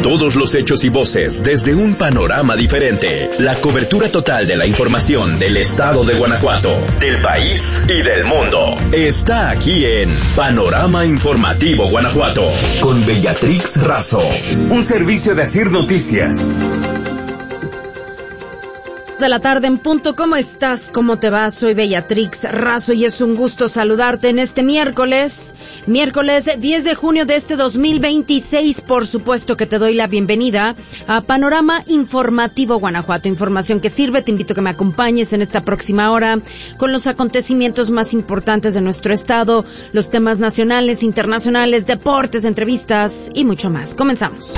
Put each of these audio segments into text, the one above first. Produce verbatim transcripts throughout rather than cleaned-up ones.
Todos los hechos y voces desde un panorama diferente. La cobertura total de la información del estado de Guanajuato, del país y del mundo. Está aquí en Panorama Informativo Guanajuato, con Bellatrix Razo. Un servicio de Asir Noticias. De la tarde en punto, ¿cómo estás? ¿Cómo te va? Soy Bellatrix Razo y es un gusto saludarte en este miércoles, miércoles diez de junio de este dos mil veintiséis. Por supuesto que te doy la bienvenida a Panorama Informativo Guanajuato, información que sirve. Te invito a que me acompañes en esta próxima hora con los acontecimientos más importantes de nuestro estado, los temas nacionales, internacionales, deportes, entrevistas y mucho más. Comenzamos.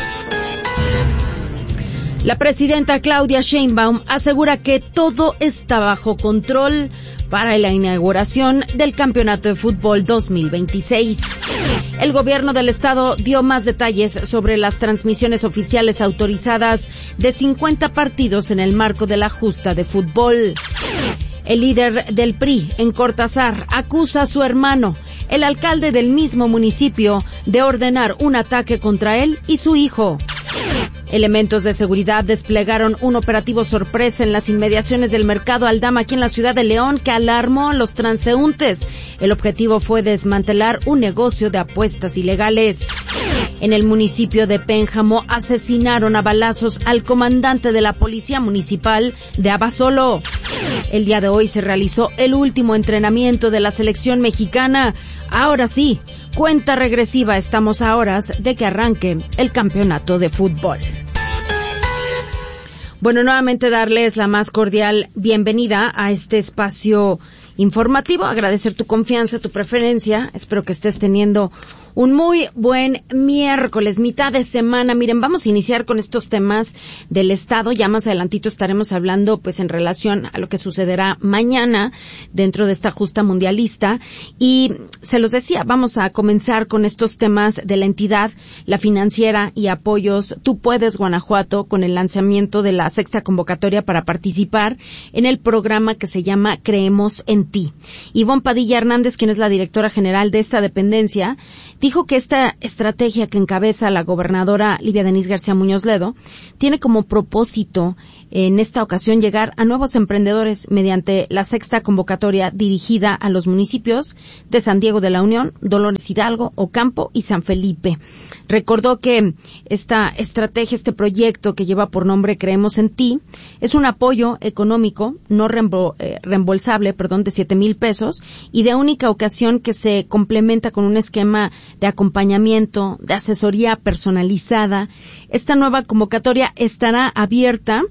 La presidenta Claudia Sheinbaum asegura que todo está bajo control para la inauguración del Campeonato de Fútbol dos mil veintiséis. El gobierno del estado dio más detalles sobre las transmisiones oficiales autorizadas de cincuenta partidos en el marco de la justa de fútbol. El líder del P R I en Cortázar acusa a su hermano, el alcalde del mismo municipio, de ordenar un ataque contra él y su hijo. Elementos de seguridad desplegaron un operativo sorpresa en las inmediaciones del Mercado Aldama aquí en la ciudad de León que alarmó a los transeúntes. El objetivo fue desmantelar un negocio de apuestas ilegales. En el municipio de Pénjamo asesinaron a balazos al comandante de la Policía Municipal de Abasolo. El día de hoy se realizó el último entrenamiento de la selección mexicana. Ahora sí, cuenta regresiva, estamos a horas de que arranque el campeonato de fútbol. Bueno, nuevamente darles la más cordial bienvenida a este espacio informativo, agradecer tu confianza, tu preferencia. Espero que estés teniendo un muy buen miércoles, mitad de semana. Miren, vamos a iniciar con estos temas del estado. Ya más adelantito estaremos hablando pues en relación a lo que sucederá mañana dentro de esta justa mundialista. Y se los decía, vamos a comenzar con estos temas de la entidad, la financiera y apoyos Tú Puedes Guanajuato, con el lanzamiento de la sexta convocatoria para participar en el programa que se llama Creemos en Ti. Ivonne Padilla Hernández, quien es la directora general de esta dependencia, dijo que esta estrategia que encabeza la gobernadora Livia Denisse García Muñoz Ledo tiene como propósito en esta ocasión llegar a nuevos emprendedores mediante la sexta convocatoria dirigida a los municipios de San Diego de la Unión, Dolores Hidalgo, Ocampo y San Felipe. Recordó que esta estrategia, este proyecto que lleva por nombre Creemos en Ti, es un apoyo económico no reembo, eh, reembolsable, perdón, de siete mil pesos y de única ocasión que se complementa con un esquema de acompañamiento, de asesoría personalizada. Esta nueva convocatoria estará abierta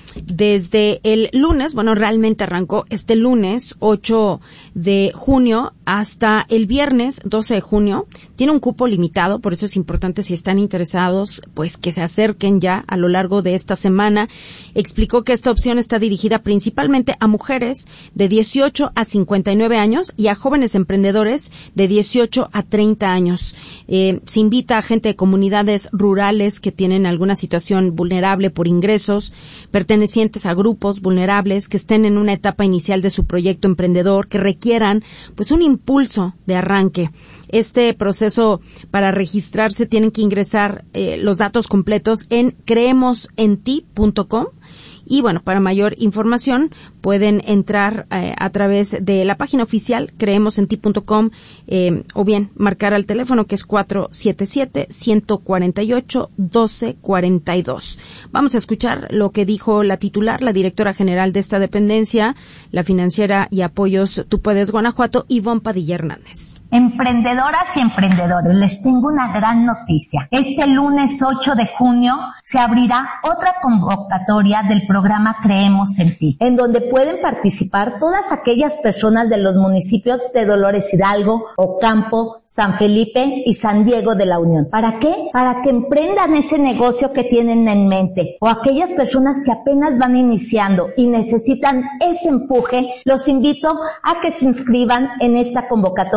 desde el lunes, bueno, realmente arrancó este lunes ocho de junio hasta el viernes doce de junio. Tiene un cupo limitado, por eso es importante, si están interesados, pues que se acerquen ya a lo largo de esta semana. Explicó que esta opción está dirigida principalmente a mujeres de dieciocho a cincuenta y nueve años y a jóvenes emprendedores de dieciocho a treinta años. Eh, se invita a gente de comunidades rurales que tienen alguna situación vulnerable por ingresos, pertenecientes a grupos vulnerables que estén en una etapa inicial de su proyecto emprendedor, que requieran pues un impulso de arranque. Este proceso, para registrarse, tienen que ingresar eh, los datos completos en creemos en ti punto com. Y bueno, para mayor información pueden entrar eh, a través de la página oficial creemos en ti punto com eh, o bien marcar al teléfono que es cuatro siete siete, uno cuatro ocho, uno dos cuatro dos. Vamos a escuchar lo que dijo la titular, la directora general de esta dependencia, la financiera y apoyos Tú Puedes Guanajuato, Ivonne Padilla Hernández. Emprendedoras y emprendedores, les tengo una gran noticia. Este lunes ocho de junio se abrirá otra convocatoria del programa Creemos en Ti, en donde pueden participar todas aquellas personas de los municipios de Dolores Hidalgo, Ocampo, San Felipe y San Diego de la Unión. ¿Para qué? Para que emprendan ese negocio que tienen en mente, o aquellas personas que apenas van iniciando y necesitan ese empuje. Los invito a que se inscriban en esta convocatoria a través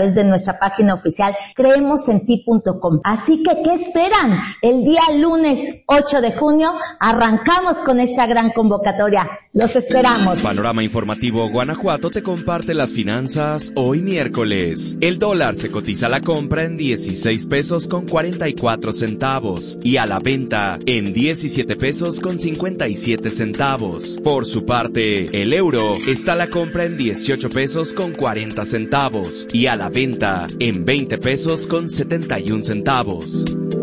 través de nuestra página oficial creemos en ti punto com. Así que, ¿qué esperan? El día lunes ocho de junio arrancamos con esta gran convocatoria. Los esperamos. Panorama Informativo Guanajuato te comparte las finanzas hoy miércoles. El dólar se cotiza a la compra en dieciséis pesos con cuarenta y cuatro centavos y a la venta en diecisiete pesos con cincuenta y siete centavos. Por su parte, el euro está a la compra en dieciocho pesos con cuarenta centavos y a la venta en veinte pesos con setenta y un centavos.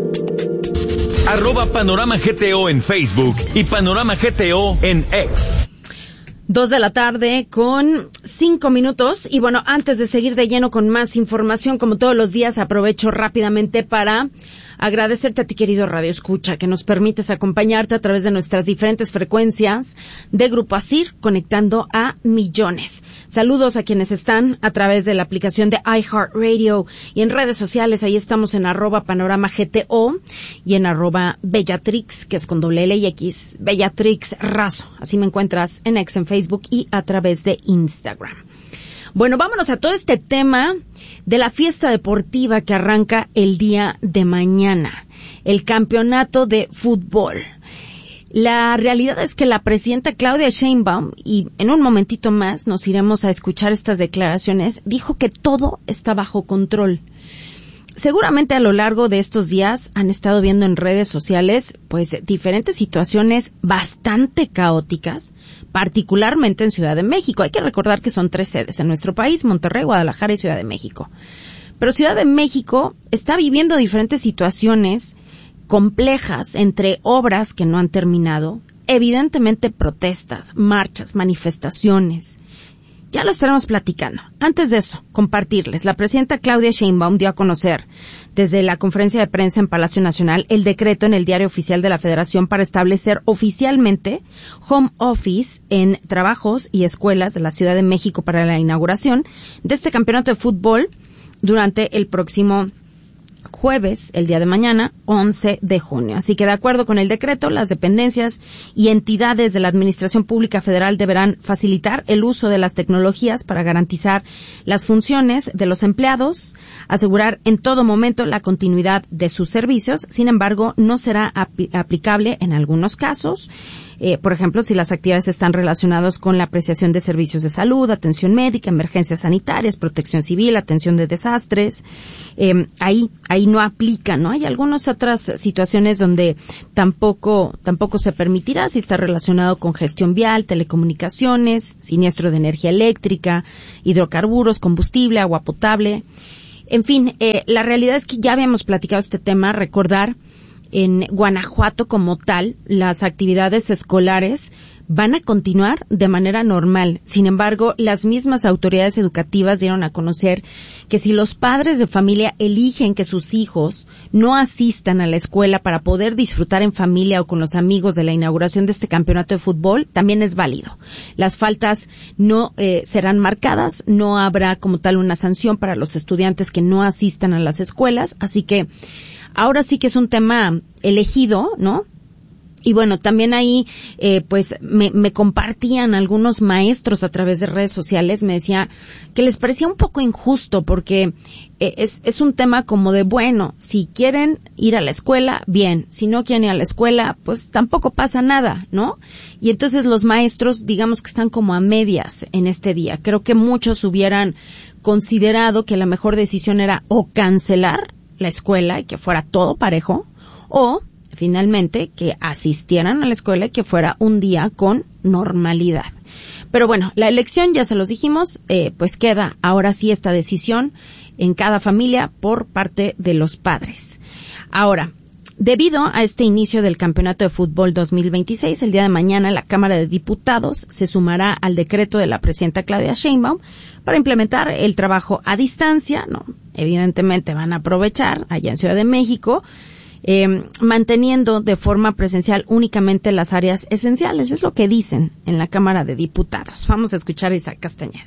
Arroba Panorama G T O en Facebook y Panorama G T O en X. Dos de la tarde con cinco minutos. Y bueno, antes de seguir de lleno con más información, como todos los días, aprovecho rápidamente para agradecerte a ti, querido Radio Escucha, que nos permites acompañarte a través de nuestras diferentes frecuencias de Grupo Asir, conectando a millones. Saludos a quienes están a través de la aplicación de iHeartRadio y en redes sociales. Ahí estamos en arroba Panorama G T O y en arroba Bellatrix, que es con doble L y X, Bellatrix Razo. Así me encuentras en X, en Facebook y a través de Instagram. Bueno, vámonos a todo este tema de la fiesta deportiva que arranca el día de mañana, el campeonato de fútbol. La realidad es que la presidenta Claudia Sheinbaum, y en un momentito más nos iremos a escuchar estas declaraciones, dijo que todo está bajo control. Seguramente a lo largo de estos días han estado viendo en redes sociales pues diferentes situaciones bastante caóticas, particularmente en Ciudad de México. Hay que recordar que son tres sedes en nuestro país: Monterrey, Guadalajara y Ciudad de México. Pero Ciudad de México está viviendo diferentes situaciones complejas entre obras que no han terminado, evidentemente protestas, marchas, manifestaciones. Ya lo estaremos platicando. Antes de eso, compartirles. La presidenta Claudia Sheinbaum dio a conocer desde la conferencia de prensa en Palacio Nacional el decreto en el Diario Oficial de la Federación para establecer oficialmente home office en trabajos y escuelas de la Ciudad de México para la inauguración de este campeonato de fútbol durante el próximo jueves, el día de mañana, once de junio. Así que de acuerdo con el decreto, las dependencias y entidades de la Administración Pública Federal deberán facilitar el uso de las tecnologías para garantizar las funciones de los empleados, asegurar en todo momento la continuidad de sus servicios. Sin embargo, no será ap- aplicable en algunos casos. Eh, por ejemplo, si las actividades están relacionadas con la apreciación de servicios de salud, atención médica, emergencias sanitarias, protección civil, atención de desastres, eh, ahí, ahí no aplica, ¿no? Hay algunas otras situaciones donde tampoco, tampoco se permitirá si está relacionado con gestión vial, telecomunicaciones, siniestro de energía eléctrica, hidrocarburos, combustible, agua potable. En fin, eh, la realidad es que ya habíamos platicado este tema. Recordar, en Guanajuato como tal, las actividades escolares van a continuar de manera normal. Sin embargo, las mismas autoridades educativas dieron a conocer que si los padres de familia eligen que sus hijos no asistan a la escuela para poder disfrutar en familia o con los amigos de la inauguración de este campeonato de fútbol, también es válido. Las faltas no eh, serán marcadas, no habrá como tal una sanción para los estudiantes que no asistan a las escuelas, así que ahora sí que es un tema elegido, ¿no? Y bueno, también ahí, eh, pues, me, me compartían algunos maestros a través de redes sociales, me decía que les parecía un poco injusto porque eh, es, es un tema como de, bueno, si quieren ir a la escuela, bien, si no quieren ir a la escuela, pues tampoco pasa nada, ¿no? Y entonces los maestros, digamos que están como a medias en este día. Creo que muchos hubieran considerado que la mejor decisión era o cancelar la escuela y que fuera todo parejo, o finalmente que asistieran a la escuela y que fuera un día con normalidad. Pero bueno, la elección, ya se los dijimos, eh, pues queda ahora sí esta decisión en cada familia por parte de los padres. Ahora, debido a este inicio del Campeonato de Fútbol dos mil veintiséis, el día de mañana la Cámara de Diputados se sumará al decreto de la presidenta Claudia Sheinbaum para implementar el trabajo a distancia, ¿no? Evidentemente van a aprovechar allá en Ciudad de México, eh, manteniendo de forma presencial únicamente las áreas esenciales. Es lo que dicen en la Cámara de Diputados. Vamos a escuchar a Isaac Castañeda.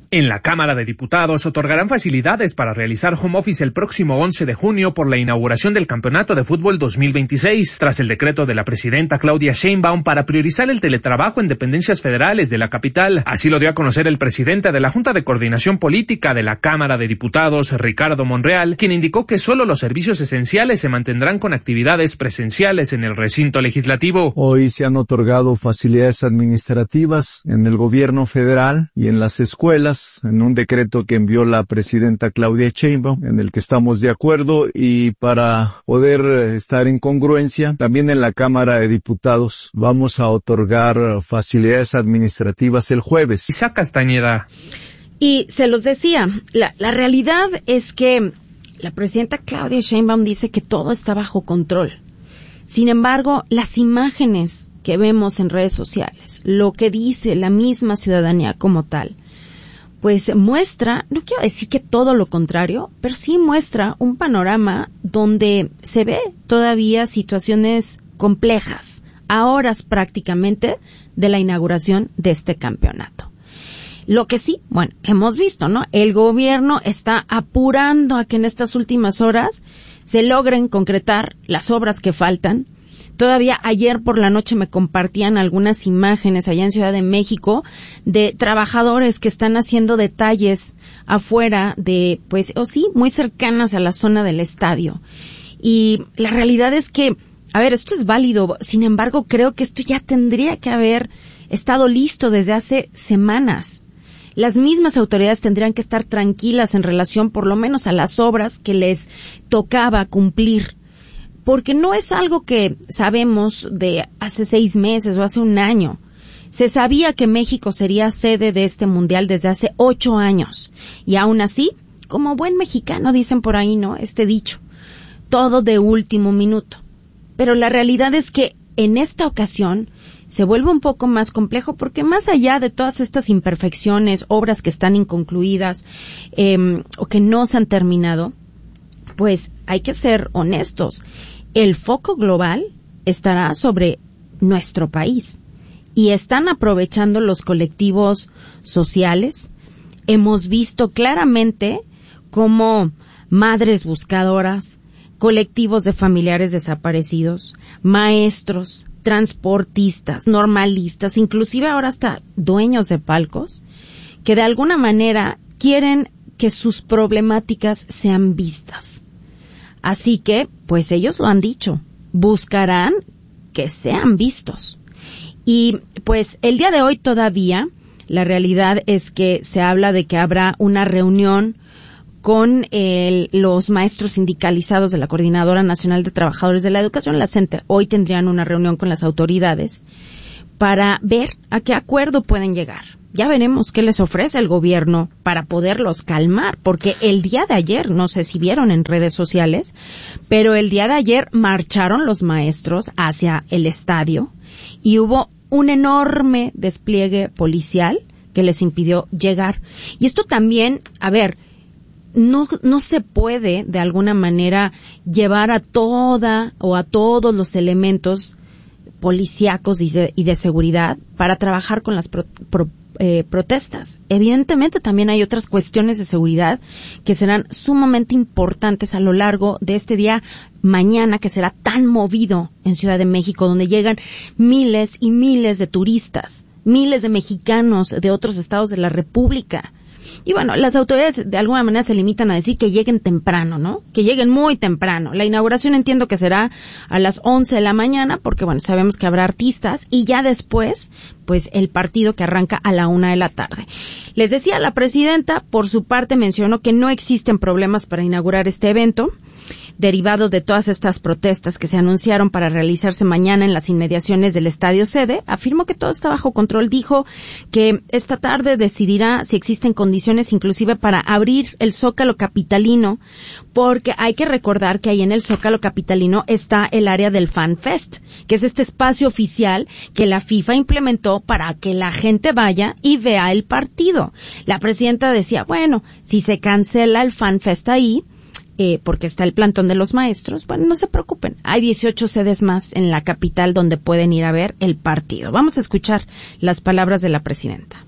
En la Cámara de Diputados otorgarán facilidades para realizar home office el próximo once de junio por la inauguración del Campeonato de Fútbol dos mil veintiséis, tras el decreto de la presidenta Claudia Sheinbaum para priorizar el teletrabajo en dependencias federales de la capital. Así lo dio a conocer el presidente de la Junta de Coordinación Política de la Cámara de Diputados, Ricardo Monreal, quien indicó que solo los servicios esenciales se mantendrán con actividades presenciales en el recinto legislativo. Hoy se han otorgado facilidades administrativas en el gobierno federal y en las escuelas, en un decreto que envió la presidenta Claudia Sheinbaum, en el que estamos de acuerdo, y para poder estar en congruencia, también en la Cámara de Diputados vamos a otorgar facilidades administrativas el jueves. Isaac Castañeda. Y se los decía, la, la realidad es que la presidenta Claudia Sheinbaum dice que todo está bajo control. Sin embargo, las imágenes que vemos en redes sociales, lo que dice la misma ciudadanía como tal, pues muestra, no quiero decir que todo lo contrario, pero sí muestra un panorama donde se ve todavía situaciones complejas, a horas prácticamente de la inauguración de este campeonato. Lo que sí, bueno, hemos visto, ¿no? El gobierno está apurando a que en estas últimas horas se logren concretar las obras que faltan. Todavía ayer por la noche me compartían algunas imágenes allá en Ciudad de México de trabajadores que están haciendo detalles afuera de, pues, o sí, muy cercanas a la zona del estadio. Y la realidad es que, a ver, esto es válido, sin embargo, creo que esto ya tendría que haber estado listo desde hace semanas. Las mismas autoridades tendrían que estar tranquilas en relación por lo menos a las obras que les tocaba cumplir. Porque no es algo que sabemos de hace seis meses o hace un año. Se sabía que México sería sede de este mundial desde hace ocho años. Y aún así, como buen mexicano dicen por ahí, ¿no? Este dicho, todo de último minuto. Pero la realidad es que en esta ocasión se vuelve un poco más complejo porque más allá de todas estas imperfecciones, obras que están inconcluidas eh, o que no se han terminado, pues hay que ser honestos. El foco global estará sobre nuestro país y están aprovechando los colectivos sociales. Hemos visto claramente cómo madres buscadoras, colectivos de familiares desaparecidos, maestros, transportistas, normalistas, inclusive ahora hasta dueños de palcos, que de alguna manera quieren que sus problemáticas sean vistas. Así que, pues ellos lo han dicho, buscarán que sean vistos. Y pues el día de hoy todavía, la realidad es que se habla de que habrá una reunión con el, los maestros sindicalizados de la Coordinadora Nacional de Trabajadores de la Educación, la CENTE. Hoy tendrían una reunión con las autoridades para ver a qué acuerdo pueden llegar. Ya veremos qué les ofrece el gobierno para poderlos calmar, porque el día de ayer, no sé si vieron en redes sociales, pero el día de ayer marcharon los maestros hacia el estadio y hubo un enorme despliegue policial que les impidió llegar. Y esto también, a ver, no, no se puede de alguna manera llevar a toda o a todos los elementos policíacos y de, y de seguridad para trabajar con las pro, pro, eh, protestas. Evidentemente también hay otras cuestiones de seguridad que serán sumamente importantes a lo largo de este día mañana, que será tan movido en Ciudad de México, donde llegan miles y miles de turistas, miles de mexicanos de otros estados de la República. Y bueno, las autoridades de alguna manera se limitan a decir que lleguen temprano, ¿no? Que lleguen muy temprano. La inauguración entiendo que será a las once de la mañana, porque bueno, sabemos que habrá artistas, y ya después, pues el partido que arranca a la una de la tarde. Les decía, la presidenta, por su parte, mencionó que no existen problemas para inaugurar este evento, derivado de todas estas protestas que se anunciaron para realizarse mañana en las inmediaciones del estadio sede. Afirmó que todo está bajo control. Dijo que esta tarde decidirá si existen condiciones inclusive para abrir el Zócalo capitalino, porque hay que recordar que ahí en el Zócalo capitalino está el área del Fan Fest, que es este espacio oficial que la FIFA implementó para que la gente vaya y vea el partido. La presidenta decía, bueno, si se cancela el Fan Fest ahí, Eh, porque está el plantón de los maestros, bueno, no se preocupen, hay dieciocho sedes más en la capital donde pueden ir a ver el partido. Vamos a escuchar las palabras de la presidenta.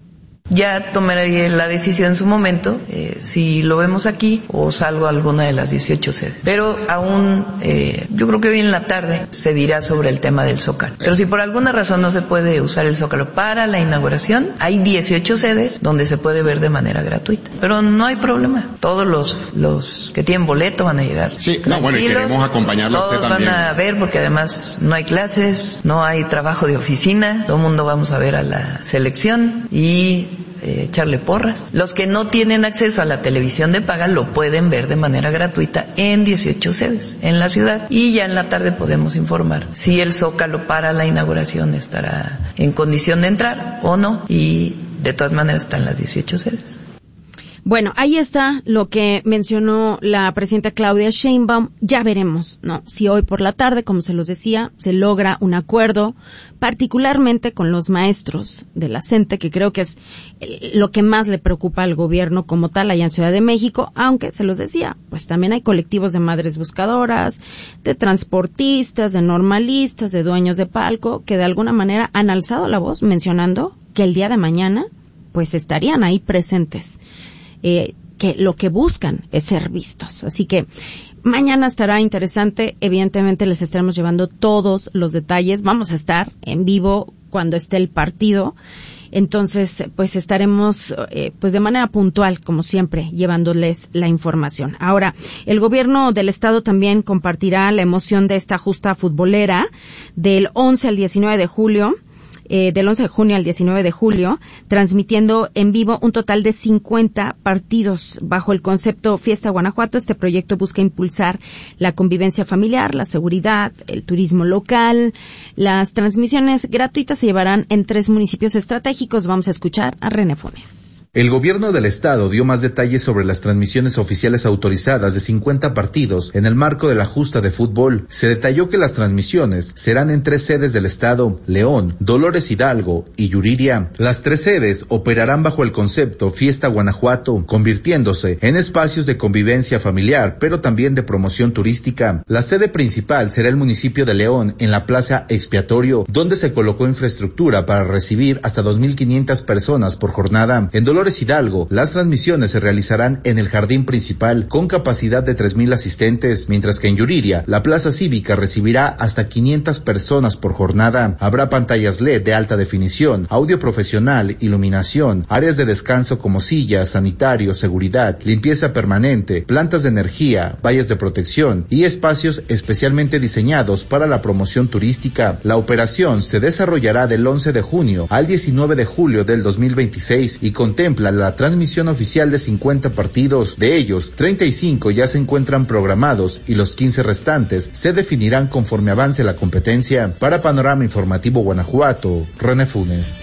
Ya tomaré la decisión en su momento, eh, si lo vemos aquí o salgo a alguna de las dieciocho sedes. Pero aún, eh, yo creo que hoy en la tarde se dirá sobre el tema del Zócalo. Pero si por alguna razón no se puede usar el Zócalo para la inauguración, hay dieciocho sedes donde se puede ver de manera gratuita. Pero no hay problema. Todos los, los que tienen boleto van a llegar. Sí, no, bueno, y queremos acompañarlo a usted todos también. van a ver porque además no hay clases, no hay trabajo de oficina, todo el mundo vamos a ver a la selección y eh, echarle porras. Los que no tienen acceso a la televisión de paga lo pueden ver de manera gratuita en dieciocho sedes en la ciudad y ya en la tarde podemos informar si el Zócalo para la inauguración estará en condición de entrar o no, y de todas maneras están las dieciocho sedes. Bueno, ahí está lo que mencionó la presidenta Claudia Sheinbaum. Ya veremos, ¿no? Si hoy por la tarde, como se los decía, se logra un acuerdo, particularmente con los maestros de la CENTE, que creo que es lo que más le preocupa al gobierno como tal allá en Ciudad de México, aunque se los decía, pues también hay colectivos de madres buscadoras, de transportistas, de normalistas, de dueños de palco, que de alguna manera han alzado la voz mencionando que el día de mañana, pues estarían ahí presentes. Eh, que lo que buscan es ser vistos. Así que mañana estará interesante. Evidentemente les estaremos llevando todos los detalles. Vamos a estar en vivo cuando esté el partido. Entonces, pues estaremos, eh, pues de manera puntual, como siempre, llevándoles la información. Ahora, el gobierno del estado también compartirá la emoción de esta justa futbolera del once al diecinueve de julio. Eh, del once de junio al diecinueve de julio, transmitiendo en vivo un total de cincuenta partidos bajo el concepto Fiesta Guanajuato. Este proyecto busca impulsar la convivencia familiar, la seguridad, el turismo local. Las transmisiones gratuitas se llevarán en tres municipios estratégicos. Vamos a escuchar a René Funes. El gobierno del estado dio más detalles sobre las transmisiones oficiales autorizadas de cincuenta partidos en el marco de la justa de fútbol. Se detalló que las transmisiones serán en tres sedes del estado: León, Dolores Hidalgo y Yuriria. Las tres sedes operarán bajo el concepto Fiesta Guanajuato, convirtiéndose en espacios de convivencia familiar, pero también de promoción turística. La sede principal será el municipio de León, en la Plaza Expiatorio, donde se colocó infraestructura para recibir hasta dos mil quinientas personas por jornada. En Dolores Hidalgo, las transmisiones se realizarán en el jardín principal con capacidad de tres mil asistentes, mientras que en Yuriria, la plaza cívica recibirá hasta quinientas personas por jornada. Habrá pantallas L E D de alta definición, audio profesional, iluminación, áreas de descanso como sillas, sanitarios, seguridad, limpieza permanente, plantas de energía, vallas de protección y espacios especialmente diseñados para la promoción turística. La operación se desarrollará del once de junio al diecinueve de julio del dos mil veintiséis y contempla la transmisión oficial de cincuenta partidos. De ellos, treinta y cinco ya se encuentran programados y los quince restantes se definirán conforme avance la competencia. Para Panorama Informativo Guanajuato, René Funes.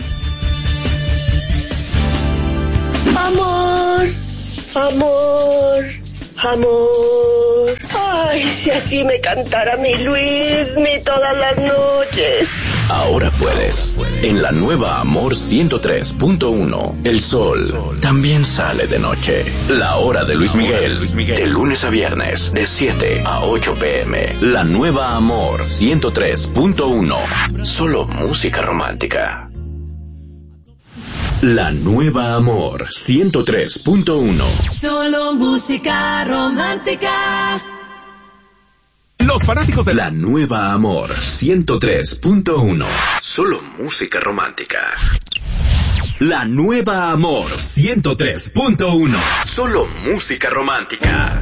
Amor, amor, amor. Ay, si así me cantara mi Luismi todas las noches. Ahora puedes. En la nueva Amor ciento tres punto uno, el sol también sale de noche. La hora de Luis Miguel, de lunes a viernes, de siete a ocho pm. La nueva Amor ciento tres punto uno, solo música romántica. La nueva Amor ciento tres punto uno, solo música romántica. Los fanáticos de la nueva Amor ciento tres punto uno, solo música romántica. La nueva Amor ciento tres punto uno, solo música romántica.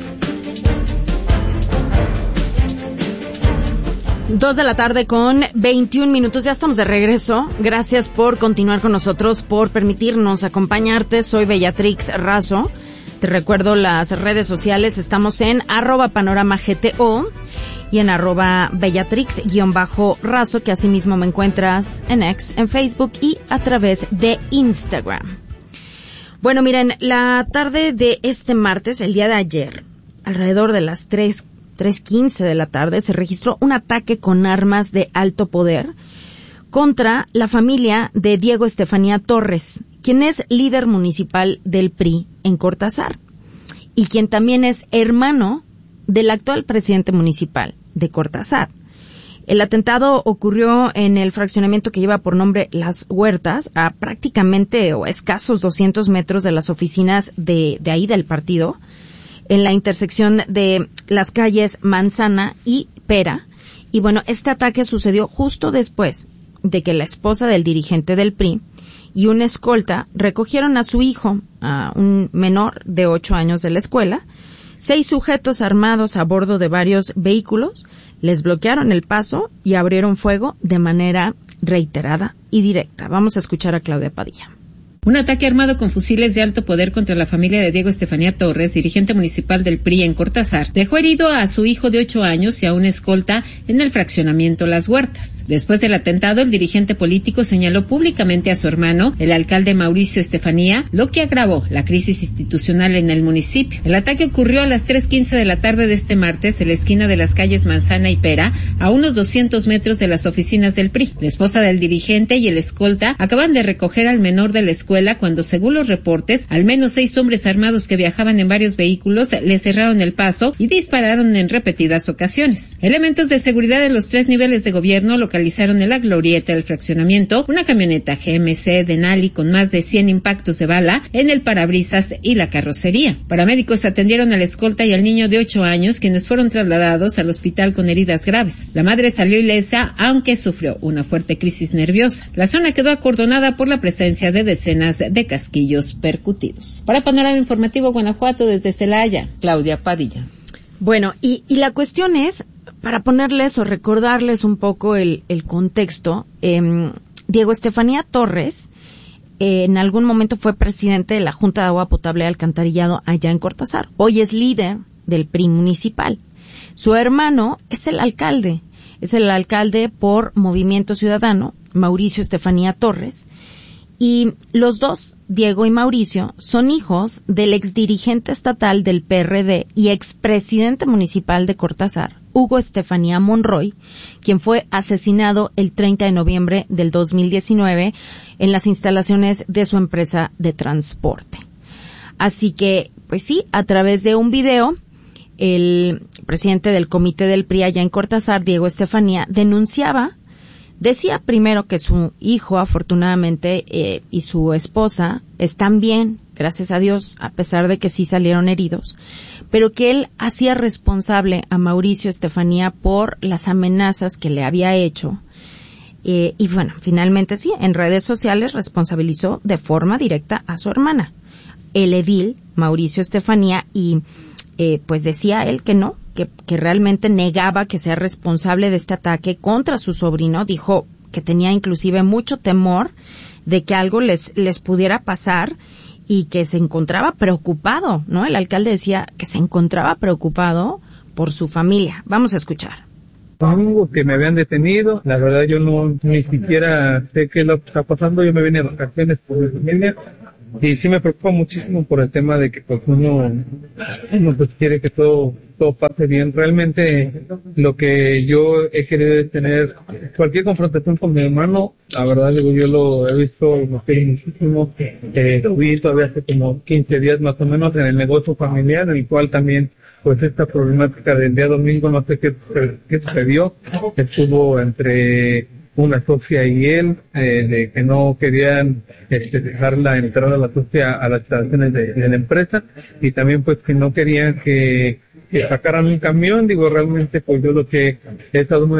Dos de la tarde con veintiún minutos, ya estamos de regreso. Gracias por continuar con nosotros, por permitirnos acompañarte. Soy Bellatrix Razo. Te recuerdo las redes sociales, estamos en arroba panorama gto y en arroba bellatrix-razo, que asimismo me encuentras en X, en Facebook y a través de Instagram. Bueno, miren, la tarde de este martes, el día de ayer, alrededor de las tres, tres quince de la tarde, se registró un ataque con armas de alto poder contra la familia de Diego Estefanía Torres, quien es líder municipal del P R I en Cortázar y quien también es hermano del actual presidente municipal de Cortázar. El atentado ocurrió en el fraccionamiento que lleva por nombre Las Huertas, a prácticamente o a escasos doscientos metros de las oficinas de, de ahí del partido, en la intersección de las calles Manzana y Pera. Y bueno, este ataque sucedió justo después de que la esposa del dirigente del P R I y una escolta recogieron a su hijo, a un menor de ocho años de la escuela. Seis sujetos armados a bordo de varios vehículos les bloquearon el paso y abrieron fuego de manera reiterada y directa. Vamos a escuchar a Claudia Padilla. Un ataque armado con fusiles de alto poder contra la familia de Diego Estefanía Torres, dirigente municipal del P R I en Cortázar, dejó herido a su hijo de ocho años y a una escolta en el fraccionamiento Las Huertas. Después del atentado, el dirigente político señaló públicamente a su hermano, el alcalde Mauricio Estefanía, lo que agravó la crisis institucional en el municipio. El ataque ocurrió a las tres quince de la tarde de este martes en la esquina de las calles Manzana y Pera, a unos doscientos metros de las oficinas del P R I. La esposa del dirigente y el escolta acaban de recoger al menor de la escuela cuando, según los reportes, al menos seis hombres armados que viajaban en varios vehículos le cerraron el paso y dispararon en repetidas ocasiones. Elementos de seguridad de los tres niveles de gobierno localizaron en la glorieta del fraccionamiento una camioneta G M C Denali con más de cien impactos de bala en el parabrisas y la carrocería. Paramédicos atendieron a la escolta y al niño de ocho años, quienes fueron trasladados al hospital con heridas graves. La madre salió ilesa, aunque sufrió una fuerte crisis nerviosa. La zona quedó acordonada por la presencia de decenas de casquillos percutidos. Para Panorama Informativo Guanajuato, desde Celaya, Claudia Padilla. Bueno, y, y la cuestión es, para ponerles o recordarles un poco el, el contexto, eh, Diego Estefanía Torres eh, en algún momento fue presidente de la Junta de Agua Potable y Alcantarillado allá en Cortázar. Hoy es líder del P R I municipal. Su hermano es el alcalde, es el alcalde por Movimiento Ciudadano, Mauricio Estefanía Torres. Y los dos, Diego y Mauricio, son hijos del exdirigente estatal del P R D y expresidente municipal de Cortázar, Hugo Estefanía Monroy, quien fue asesinado el treinta de noviembre del dos mil diecinueve en las instalaciones de su empresa de transporte. Así que, pues sí, a través de un video, el presidente del comité del P R I allá en Cortázar, Diego Estefanía, denunciaba. Decía primero que su hijo, afortunadamente, eh, y su esposa están bien, gracias a Dios, a pesar de que sí salieron heridos, pero que él hacía responsable a Mauricio Estefanía por las amenazas que le había hecho. Eh, y bueno, finalmente sí, en redes sociales responsabilizó de forma directa a su hermana, el edil Mauricio Estefanía, y eh, pues decía él que no, que, que realmente negaba que sea responsable de este ataque contra su sobrino. Dijo que tenía inclusive mucho temor de que algo les, les pudiera pasar y que se encontraba preocupado, ¿no? El alcalde decía que se encontraba preocupado por su familia. Vamos a escuchar. Domingo que me habían detenido, la verdad yo no ni siquiera sé qué es lo que está pasando. Yo me vine de vacaciones por mi familia y sí me preocupa muchísimo por el tema de que pues uno, uno pues quiere que todo todo pase bien. Realmente lo que yo he querido es tener cualquier confrontación con mi hermano. La verdad digo, yo lo he visto, lo quiero muchísimo. Eh, lo vi todavía hace como quince días más o menos en el negocio familiar, en el cual también pues esta problemática del día domingo, no sé qué, qué sucedió, estuvo entre una socia y él, eh, de que no querían este, dejarla entrar a la socia a las instalaciones de, de la empresa, y también pues que no querían que, que sacaran un camión. Digo, realmente pues yo lo que he estado muy